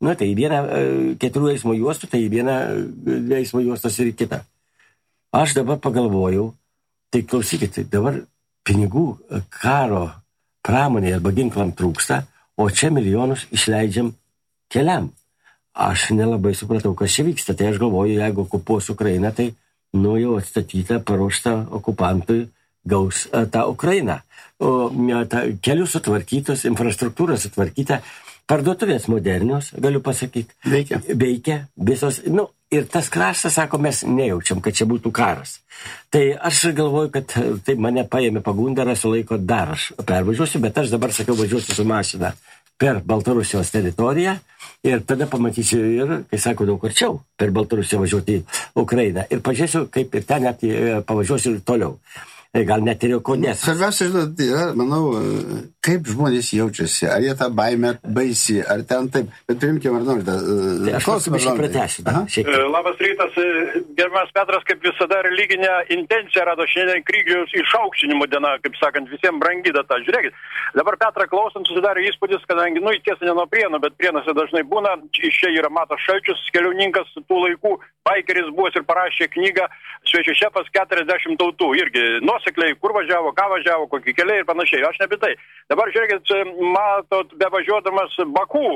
eismo juostų, tai viena eismo juostos ir kita. Aš dabar pagalvojau, tai klausykit, dabar pinigų karo pramonėje arba ginklam trūksta, o čia milijonus išleidžiam keliam. Aš nelabai supratau, kas čia vyksta. Tai aš galvoju, jeigu okupuos Ukrainą, tai jau atstatyta, paruošta okupantui gaus tą Ukrainą. O kelius sutvarkytos, infrastruktūra sutvarkyta, parduotuvės modernios, galiu pasakyti. Veikia visos. Ir tas kraštas, sako, mes nejaučiam, kad čia būtų karas. Tai aš galvoju, kad tai mane paėmė pagunda, rasiu laiko dar aš pervažiuosiu, bet aš dabar sakiau, važiuosiu su mašina per Baltarusijos teritoriją ir tada pamatysiu ir, kai sako, daug arčiau per Baltarusiją važiuoti į Ukrainą. Ir pažiūrėsiu, kaip ir ten net pavažiuosiu ir toliau. gal net ir jau kodės. Svarbiausia, žinot, yra, manau, kaip žmonės jaučiasi, ar jie tą baimę baisi, ar ten taip, bet priimkime, ar nori tą klausimą pratęsti. Labas rytas, gerbiamas Petras, kaip visada religinė intencija rado šiandien Kryžiaus išaukštinimo diena, kaip sakant, visiems brangi data. Žiūrėkit, dabar Petrą klausant susidarė įspūdis, kadangi, tiesa ne nuo Prienų, bet Prienuose dažnai būna, iš čia yra Matas Šalčius, keliauninkas tų laikų, baikeris buvo ir parašė knygą Svečių šefas 40 tautų, irgi nuosekliai, kur važiavo, ką važiavo, kokie keliai ir panašiai. Aš ne apie tai. Dabar žiūrėkit, matot, bevažiuodamas Baku,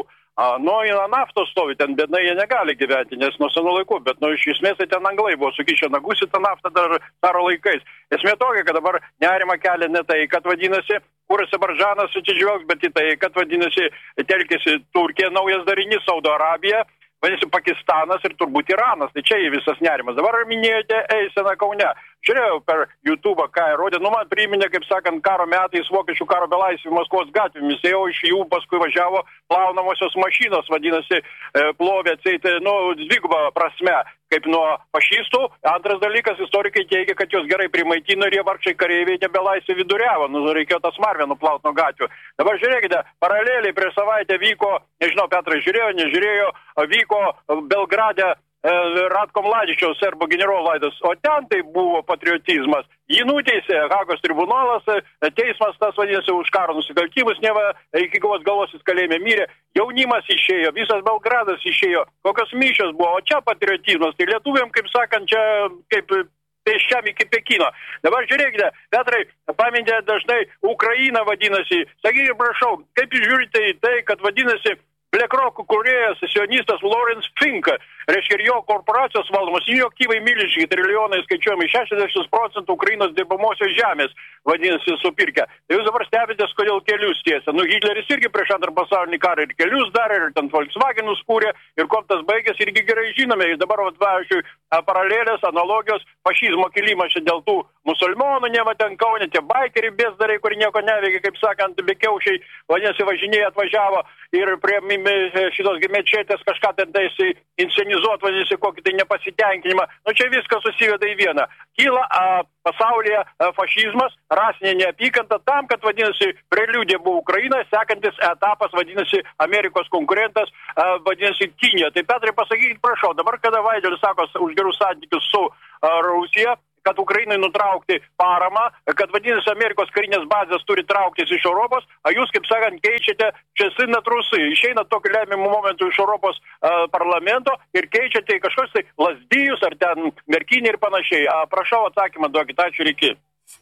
naftos stovi, ten bednai jie negali gyventi, nes nuo senų laikų, bet iš esmės tai ten anglai buvo sukišę nagus į tą naftą dar karo laikais. Esmė tokia, kad dabar nerima kelia ne tai, kad vadinasi, kur Azerbaidžanas atsižvelgs, bet į tai, kad vadinasi, telkėsi Turkija, naujas darinys, Saudo Arabija, vadinasi, Pakistanas ir turbūt Iranas. Tai čia visas nerimas. Dabar minėjote eiseną Kaune. Žiūrėjau per YouTube, ką rodė, man priminė, kaip sakant, karo metais vokiečių karo belaisvių Maskvos gatvėmis. Jau iš jų paskui važiavo plaunamosios mašinos, vadinasi, plovė, dvigubą prasme, kaip nuo fašistų. Antras dalykas, istorikai teigia, kad jos gerai primaitino ir jie vargšai kareiviai nebelaisvė viduriavo. Reikėjo tas marvę nuplaut nuo gatvių. Dabar žiūrėkite, paraleliai prieš savaitę vyko, nežinau, Petras žiūrėjo, nežiūrėjo, vyko Belgrade Ratko Mladičiaus serbų generolo laidos, o ten tai buvo patriotizmas. Jį nuteisė Hagos tribunolas, teismas tas vadinasi už karo nusikaltimus, neva iki galos jis kalėjime mirė, jaunimas išėjo, visas Belgradas išėjo, kokios mišios buvo, o čia patriotizmas, tai lietuviam, kaip sakant, čia kaip pėsčiam iki Pekino. Dabar žiūrėkite, Petrai, pamintė dažnai Ukraina vadinasi, sakykite, prašau, kaip jūs žiūrite į tai, kad vadinasi BlackRock kūrėjas, sionistas Lawrence Fink, reiškia ir jo korporacijos valdomos, jų aktyvai milžiniški trilijonai skaičiuojami 60% Ukrainos dirbamosios žemės, vadinasi, supirkę. Tai jūs dabar stebitės, kodėl kelius tiesia. Hitleris irgi prieš antrą pasaulinį karą ir kelius darė, ir ten Volkswagenus kūrė, ir kuo tas baigės irgi gerai žinome. Ir dabar, pavyzdžiui, paralelės, analogijos, fašizmo kilimas čia dėl tų musulmonų, neva ten Kaune, tie baikeriai besdariai, kurie nieko neveikia, kaip sakant, bekiaušiai, vadinasi, važinėjai atvažiavo ir prie šitos mečetės kažką ten taisi inscenizuot, vadinasi, kokį tai nepasitenkinimą. Čia viskas susiveda į vieną. Kyla pasaulyje fašizmas, rasinė neapykanta tam, kad, vadinasi, preliudė buvo Ukraina, sekantis etapas, vadinasi, Amerikos konkurentas, vadinasi, Kinija. Tai Petrai, pasakykit, prašau, dabar kada Vaidelis sako už gerus santykius su Rusija, kad Ukrainai nutraukti paramą, kad vadinasi Amerikos karinės bazės turi trauktis iš Europos, o jūs, kaip sakant, keičiate česinat Rusai, išeinat tokiu lemiamu momentu iš Europos parlamento ir keičiate kažkoks tai Lazdijus ar ten Merkinė ir panašiai. Prašau atsakymą duokit, ačiū ir iki.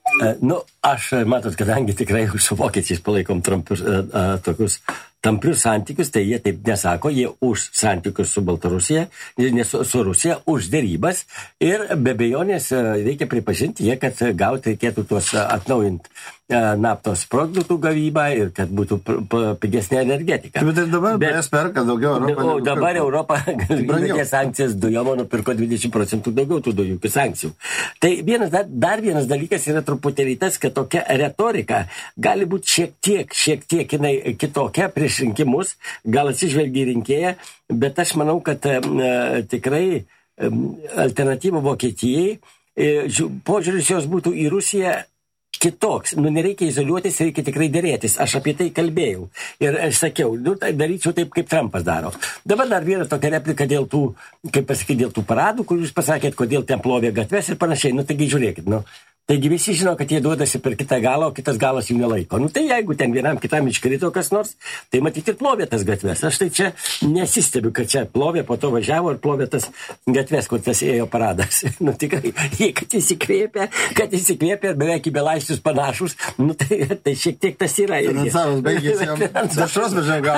Aš, matot, kadangi tikrai su vokiečiais palaikom tokius tamprius santykius, tai jie taip nesako, jie už santykius su Baltarusija, su Rusija, už derybas ir be abejonės reikia pripažinti, kad gauti reikėtų tuos atnaujinti naftos produktų gavybą ir kad būtų pigesnė energetika. Bet ir dabar mes perka daugiau Europą. O dabar Europa įvedė sankcijas dujom, nupirko 20% daugiau tų dujų iki sankcijų. Tai dar vienas dalykas yra truputėlį tas, kad tokia retorika gali būti šiek tiek jinai kitokia prieš rinkimus, gal atsižvelgia rinkėją, bet aš manau, kad tikrai alternatyva Vokietijai, požiūris jos būtų į Rusiją kitoks. Nereikia izoliuotis, reikia tikrai dėrėtis. Aš apie tai kalbėjau. Ir aš sakiau, daryčiau taip, kaip Trumpas daro. Dabar dar viena tokia replika dėl tų, kaip pasakyti, dėl tų paradų, kur jūs pasakėt, kodėl ten plovė gatves ir panašiai. Taigi žiūrėkit, Taigi visi žino, kad jie duodasi per kitą galą, o kitas galas jų nelaiko. Tai jeigu ten vienam kitam iškrito kas nors, tai matyti ir plovė tas gatves. Aš tai čia nesistebiu, kad čia plovė, po to važiavo ir plovė tas gatves, kur tas ėjo paradas. Tikrai, jie kad įsikvėpė ir beveik į belaisvius panašus, tai šiek tiek tas yra. Finansavus baigėsi, dešros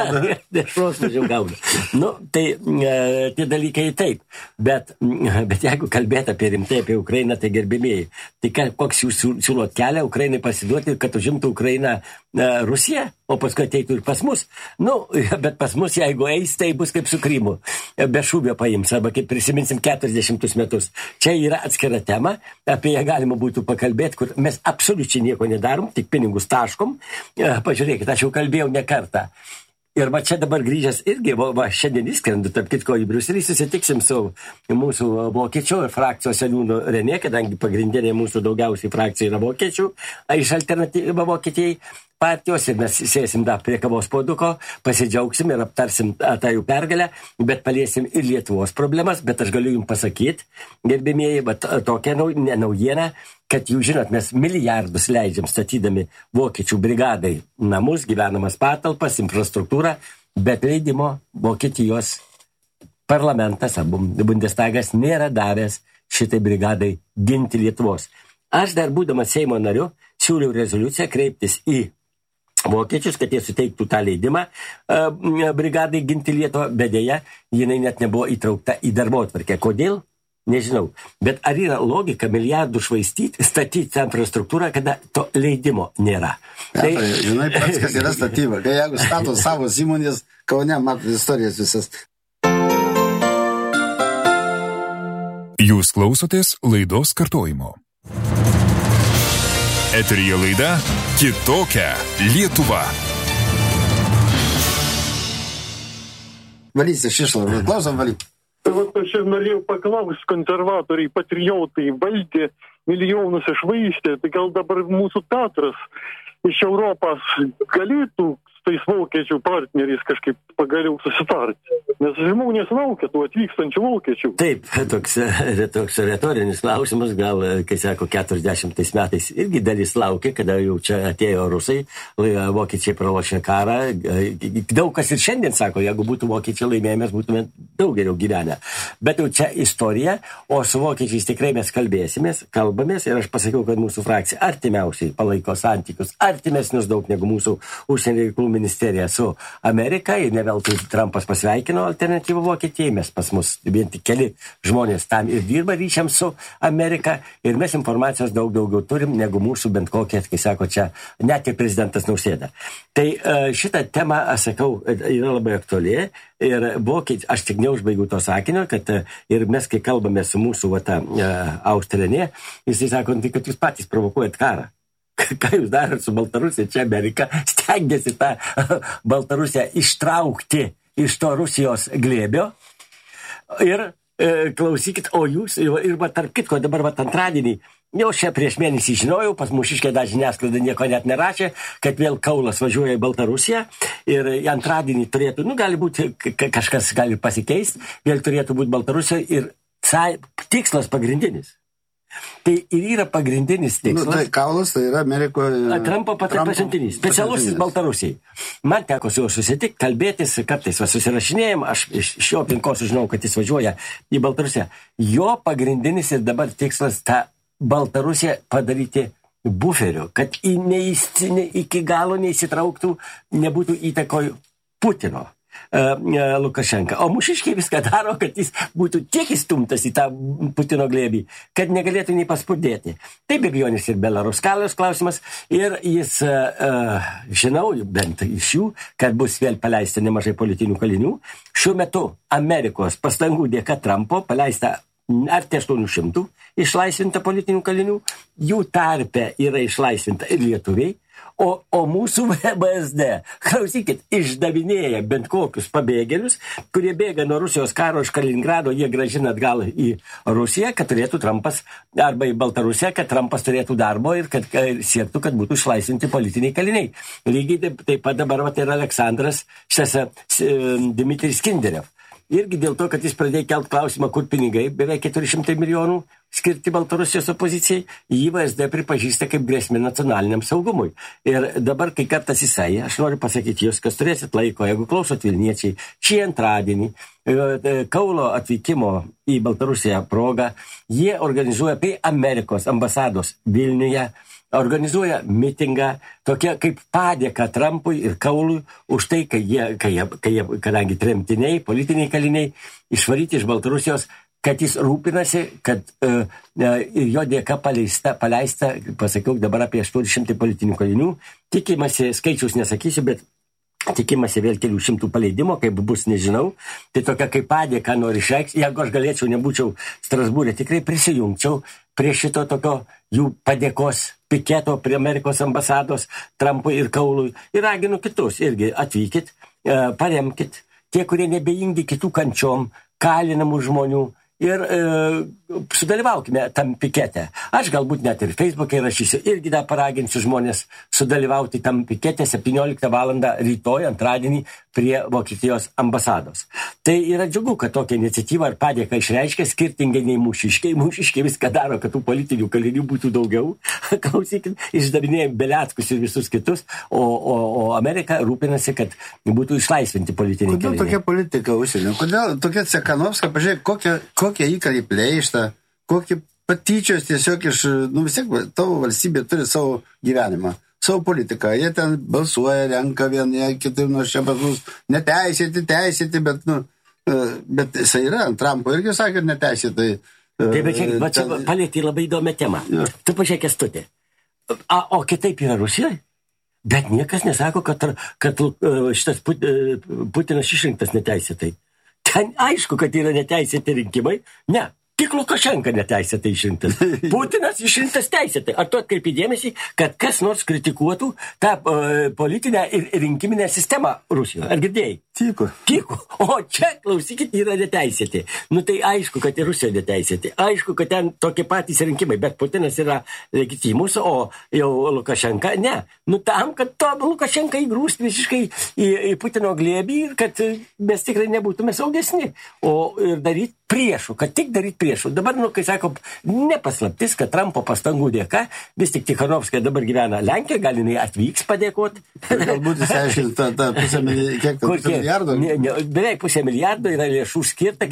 mažiau gauna. Tai tie dalykai taip. Bet jeigu kalbėt apie rimtai, apie Ukrainą, tai gerbimieji, tai koks jūs siūlot kelią Ukrainai pasiduoti, kad užimtų Ukrainą Rusija, o paskui ateitų ir pas mus. Bet pas mus, jeigu eis, tai bus kaip su Krymu. Be šūvio paims, arba kaip prisiminsim 40 metus. Čia yra atskira tema, apie ją galima būtų pakalbėti, kur mes absoliučiai nieko nedarom, tik pinigus taškom. Pažiūrėkit, aš jau kalbėjau ne kartą. Ir va čia dabar grįžęs irgi, va šiandien įskrendu, tarp kitko į Briuselį, susitiksim su mūsų vokiečių ir frakcijos seniūnu Renė, kadangi pagrindinė mūsų daugiausiai frakcija yra vokiečių, iš alternatyva Vokietijai partijos, ir mes sėsim dar prie kavos puoduko, pasidžiaugsim ir aptarsim tą jų pergalę, bet paliesim ir Lietuvos problemas, bet aš galiu jums pasakyti, gerbėmieji, tokia naujiena, kad jūs žinot, mes milijardus leidžiam statydami vokiečių brigadai namus, gyvenamas patalpas, infrastruktūrą, bet leidimo Vokietijos parlamentas, Bundestagas nėra davęs šitai brigadai ginti Lietuvos. Aš dar būdamas Seimo nariu siūliau rezoliuciją kreiptis į vokiečius, kad jie suteiktų tą leidimą brigadai ginti Lietuvą, bet dėja, jinai net nebuvo įtraukta į darbotvarkę. Kodėl? Nežinau. Bet ar yra logika milijardų švaistyti, statyti tą infrastruktūrą, kada to leidimo nėra? Tai, žinai, pats, kas yra statyba. Kai jeigu stato savo įmonės, Kaune matot istorijas visas. Jūs klausotės laidos kartojimo. Eteryje laida Kitokia Lietuva. Valys iš išlavų. Klausom, Valy. Vat aš ir norėjau paklausti, konservatoriai, patriotai valdė, milijonus išvaistė, tai gal dabar mūsų Petras iš Europos galėtų tais vokiečių partneriais kažkaip pagaliau susitarti. Nes žmonės laukia tų atvykstančių vokiečių. Taip, toks retorinis klausimas, gal, kai sako, 40 metais irgi dalis laukia, kada jau čia atėjo rusai, vokiečiai pralošė karą. Daug kas ir šiandien sako, jeigu būtų vokiečiai laimėję, mes būtume daug geriau gyvenę. Bet jau čia istorija, o su vokiečiais tikrai mes kalbamės ir aš pasakiau, kad mūsų frakcija artimiausiai palaiko santykius, artimesnius daug negu mūsų užsienio reikalų ministerija su Amerika, ir ne veltui Trumpas pasveikino alternatyvą Vokietijai, mes pas mus vien tik keli žmonės tam ir dirba ryšiam su Amerika, ir mes informacijos daug daugiau turim negu mūsų bent kokie, kai sako čia, net ir prezidentas Nausėda. Tai šitą temą, aš sakau, yra labai aktuali, ir aš tik neužbaigiu to sakinio, kad ir mes, kai kalbame su mūsų Austrinė, jisai sako, tai kad jūs patys provokuojat karą. Ką jūs darot su Baltarusija, čia Amerika stengiasi tą Baltarusiją ištraukti iš to Rusijos glėbio. Ir klausykit, o jūs, ir tarp kitko, dabar antradienį, jau čia prieš mėnesį žinojau, pas mūšiškai dar žiniasklaida nieko net nerašė, kad vėl Kaulas važiuoja į Baltarusiją, ir antradienį turėtų, gali būti, kažkas gali pasikeisti, vėl turėtų būti Baltarusijoje, ir tikslas pagrindinis. Tai ir yra pagrindinis tikslas. Tai Kaulas, tai yra Amerikoje... Trumpo pasiuntinys, specialusis Baltarusijai. Man teko su juo susitikti, kalbėtis, kartais susirašinėjom, aš iš jo aplinkos sužinau, kad jis važiuoja į Baltarusiją. Jo pagrindinis ir dabar tikslas tą Baltarusiją padaryti buferiu, kad iki galo neįsitrauktų, nebūtų įtakoj Putino. Lukašenka. O mūšiškiai viską daro, kad jis būtų tiek įstumtas į tą Putino glėbį, kad negalėtų nei paspurdėti. Tai be abejonės ir Belaruskalijos klausimas, ir jis, žinau, bent iš jų, kad bus vėl paleista nemažai politinių kalinių. Šiuo metu Amerikos pastangų dėka Trumpo paleista arti 800 išlaisvinta politinių kalinių, jų tarpe yra išlaisvinta ir lietuviai, o mūsų BSD, klausykit, išdavinėja bent kokius pabėgėlius, kurie bėga nuo Rusijos karo iš Kaliningrado, jie grąžina atgal į Rusiją, kad turėtų Trumpas, arba į Baltarusiją, kad Trumpas turėtų darbo ir kad siektų, kad būtų išlaisvinti politiniai kaliniai. Lygiai taip pat dabar ir Aleksandras, Dmitrijus Kinderev. Irgi dėl to, kad jis pradėjo kelt klausimą, kur pinigai, beveik 400 milijonų skirti Baltarusijos opozicijai, jį VSD pripažįsta kaip grėsmė nacionaliniam saugumui. Ir dabar, kai kartas jisai, aš noriu pasakyti jūs, kas turėsit laiko, jeigu klausot Vilniečiai, šį antradienį, Kaulo atvykimo į Baltarusiją progą, jie organizuoja prie Amerikos ambasados Vilniuje, organizuoja mitingą, tokia kaip padėka Trumpui ir Kaului už tai, kai jie, kadangi tremtiniai, politiniai kaliniai, išvaryti iš Baltarusijos, kad jis rūpinasi, kad ir jo dėka paleista, pasakiau dabar apie 800 politinių kalinių, tikimasi, skaičius nesakysiu, bet tikimasi vėl kelių šimtų paleidimo, kaip bus, nežinau. Tai tokia kaip padėka nori išreikšti. Jeigu aš galėčiau, nebūčiau Strasbūrė, tikrai prisijungčiau prie šito tokio jų padėkos piketo prie Amerikos ambasados Trumpui ir Kaului. Ir raginu kitus irgi atvykit paremkit, tie, kurie nebeingi kitų kančiom, kalinamų žmonių ir sudalyvaukime tam pikete. Aš galbūt net ir Facebook'e rašysiu, irgi dar paraginsiu žmonės sudalyvauti tam pikete 17 valandą rytoj, antradienį, prie Vokietijos ambasados. Tai yra džiugu, kad tokia iniciatyva ir padėka išreiškia skirtingai nei mūšiškiai. Mūšiškiai viską daro, kad tų politinių kalinių būtų daugiau. Klausykit, išdavinėjom Beliackus ir visus kitus, o Amerika rūpinasi, kad būtų išlaisvinti politiniai kaliniai. Kodėl tokia politika užsienio? Kodėl tokia Cekanovska, pažiūrėk, kokie įkariai plėšta, kokie patyčios tiesiog iš, vis tiek tavo valstybė turi savo gyvenimą, savo politiką. Jie ten balsuoja, renka vieni, kiti, čia pas mus neteisėti, bet jisai yra, Trumpo irgi sakė, neteisėtai. Taip, bet čia palėtė labai įdomią temą. Ja. Tu pažiūrėk, Kęstuti. O kitaip yra Rusijoje? Bet niekas nesako, kad šitas Putinas išrinktas neteisėtai. Ten aišku, kad yra neteisėti rinkimai. Ne. Tik Lukašenka neteisėtai išrinktas. Putinas išrinktas teisėtai. Ar tu atkreipi dėmesį, kad kas nors kritikuotų tą politinę ir rinkiminę sistemą Rusijoje? Ar girdėjai? Tyko. O čia, klausykit, yra neteisėti. Tai aišku, kad ir Rusija neteisėti. Aišku, kad ten tokie patys rinkimai, bet Putinas yra legitimus, o jau Lukašenka ne. Tam, kad to Lukašenka įgrūst visiškai į Putino glėbį ir kad mes tikrai nebūtume saugesni. O ir daryti priešų, kad tik daryti priešų. Dabar, kai sako, nepaslaptis, kad Trumpo pastangų dėka, vis tik Tikhanovskaja dabar gyvena Lenkijoje, gal jinai atvyks padėkoti. Galbūt jis aiškina tą pusę milijardo. Beveik pusę milijardo yra lėšų skirta,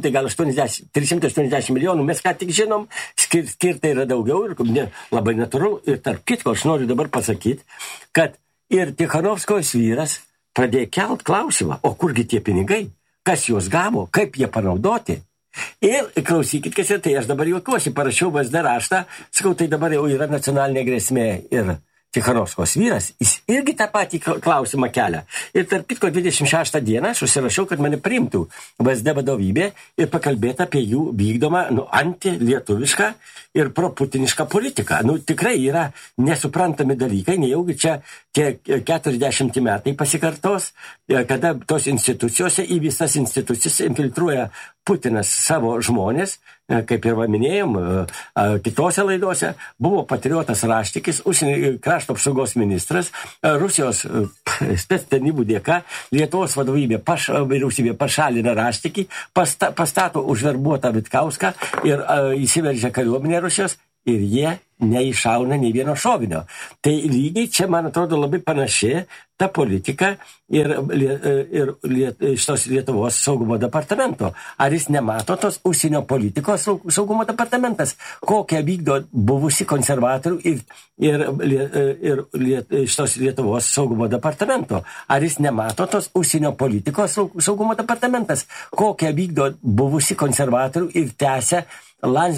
380 milijonų. Mes ką tik žinom, skirta yra daugiau ir labai natūralu. Ir tarp kitko, aš noriu dabar pasakyti, kad ir Tikhanovskajos vyras pradėjo kelt klausimą, o kurgi tie pinigai? Kas juos gavo, kaip jie panaudoti. Ir klausykit, kas yra, tai aš dabar juokiuosi, parašiau VSD raštą, sakau, tai dabar jau yra nacionalinė grėsmė ir Tikhanovskajos vyras, jis irgi tą patį klausimą kelia. Ir tarp kitko 26 dieną aš užsirašiau, kad mane priimtų VSD vadovybė ir pakalbėti apie jų vykdomą antilietuvišką ir proputinišką politiką. Tikrai yra nesuprantami dalykai, nejaugi čia tie 40 metai pasikartos, kada tos institucijose į visas institucijas infiltruoja Putinas savo žmonės, kaip ir minėjom, kitose laidose, buvo patriotas Raštikis, krašto apsaugos ministras, Rusijos spec tarnybų dėka, Lietuvos vyriausybė pašalina Raštikį, pastato užverbuotą Vitkauską ir įsiveržia kariuomenė Rusijos ir jie neišauna nei vieno šovinio. Tai lygiai čia, man atrodo, labai panaši ta politika ir šitos Lietuvos saugumo departamento. Ar jis nemato tos užsienio politikos saugumo departamentas, kokią vykdo buvusi konservatorių ir šitos Lietuvos saugumo departamento? Ar jis nemato tos užsienio politikos saugumo departamentas, kokią vykdo buvusi konservatorių ir tęsia